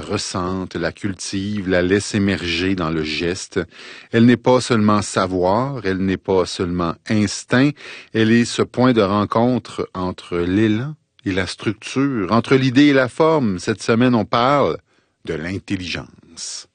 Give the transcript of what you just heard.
ressente, la cultive, la laisse émerger dans le geste. Elle n'est pas seulement savoir, elle n'est pas seulement instinct, elle est ce point de rencontre entre l'élan et la structure, entre l'idée et la forme. Cette semaine, on parle de l'intelligence.